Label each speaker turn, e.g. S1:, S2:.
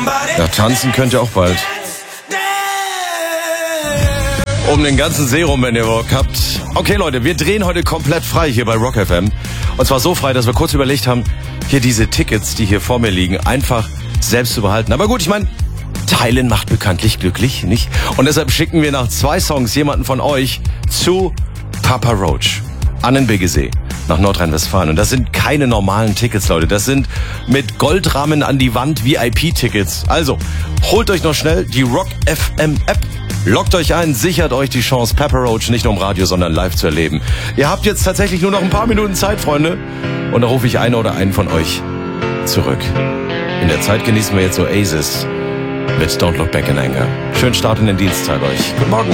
S1: Ja, tanzen könnt ihr auch bald. Um den ganzen See rum, wenn ihr Bock habt. Okay, Leute, wir drehen heute komplett frei hier bei Rock FM. Und zwar so frei, dass wir kurz überlegt haben, hier diese Tickets, die hier vor mir liegen, einfach selbst zu behalten. Aber gut, ich meine, teilen macht bekanntlich glücklich, nicht? Und deshalb schicken wir nach 2 Songs jemanden von euch zu Papa Roach an den Biggesee nach Nordrhein-Westfalen. Und das sind keine normalen Tickets, Leute. Das sind mit Goldrahmen an die Wand VIP-Tickets. Also, holt euch noch schnell die Rock FM App. Loggt euch ein, sichert euch die Chance, Papa Roach nicht nur im Radio, sondern live zu erleben. Ihr habt jetzt tatsächlich nur noch ein paar Minuten Zeit, Freunde. Und da rufe ich eine oder einen von euch zurück. In der Zeit genießen wir jetzt Oasis mit Don't Look Back in Anger. Schönen Start in den Dienstteil euch. Guten Morgen.